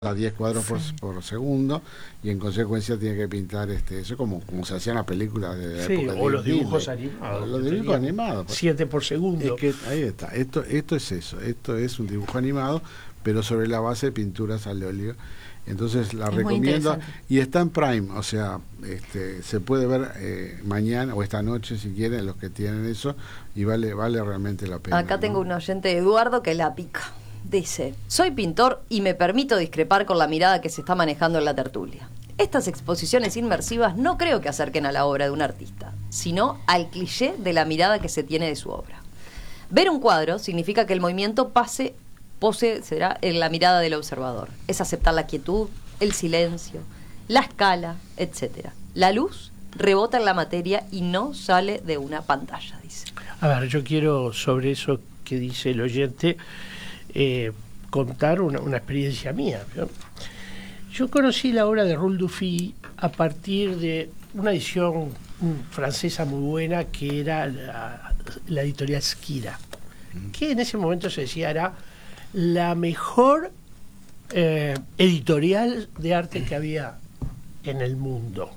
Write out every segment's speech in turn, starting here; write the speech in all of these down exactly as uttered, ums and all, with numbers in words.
a diez cuadros por, Sí. por segundo, y en consecuencia tiene que pintar este eso como, como se hacían las películas de la Sí, época o de los dibujos Disney. animados. Los que dibujos tenían animados. Pues. siete por segundo. Es que ahí está, esto, esto es eso, esto es un dibujo animado, pero sobre la base de pinturas al óleo. Entonces la Es muy recomiendo, interesante. y está en Prime, o sea, este, se puede ver eh, mañana o esta noche si quieren, los que tienen eso, y vale, vale realmente la pena. Acá ¿no? tengo un oyente, Eduardo, que la pica. Dice: soy pintor y me permito discrepar con la mirada que se está manejando en la tertulia. Estas exposiciones inmersivas no creo que acerquen a la obra de un artista, sino al cliché de la mirada que se tiene de su obra. Ver un cuadro significa que el movimiento pase, pose será en la mirada del observador. Es aceptar la quietud, el silencio, la escala, etcétera. La luz rebota en la materia y no sale de una pantalla, dice. A ver, yo quiero sobre eso que dice el oyente eh, contar una, una experiencia mía, ¿no? Yo conocí la obra de Roel Dufy a partir de una edición mm, francesa muy buena que era la, la editorial Skira, que en ese momento se decía era la mejor eh, editorial de arte que había en el mundo.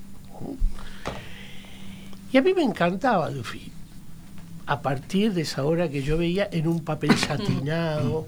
Y a mí me encantaba Dufy, a partir de esa obra que yo veía en un papel satinado.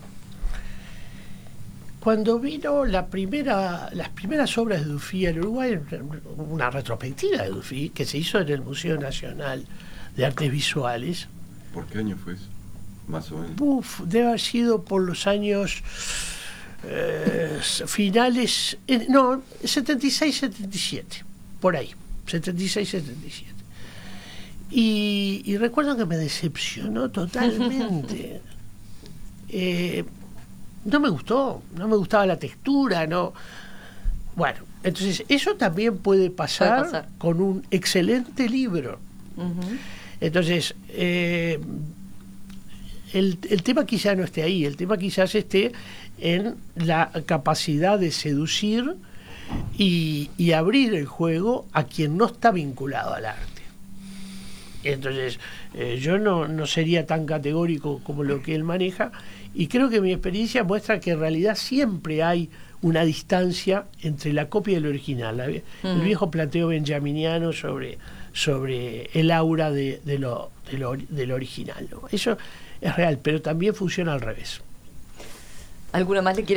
Cuando vino la primera, las primeras obras de Dufy en Uruguay, una retrospectiva de Dufy que se hizo en el Museo Nacional de Artes Visuales. ¿Por qué año fue eso? Más o menos. Uf, debe haber sido por los años eh, finales, eh, no, setenta y seis, setenta y siete, por ahí, setenta y seis, setenta y siete. Y, y recuerdo que me decepcionó totalmente. eh, no me gustó, no me gustaba la textura, no. Bueno, entonces eso también puede pasar, Puede pasar. con un excelente libro. Uh-huh. Entonces, eh, el, el tema quizás no esté ahí, el tema quizás esté en la capacidad de seducir y, y abrir el juego a quien no está vinculado al arte. Entonces, eh, yo no, no sería tan categórico como lo que él maneja, y creo que mi experiencia muestra que en realidad siempre hay una distancia entre la copia y el original. La, Mm. el viejo planteo benjaminiano sobre, sobre el aura de, de lo, de lo, del original, ¿no? Eso es real, pero también funciona al revés. ¿Alguna más le quiere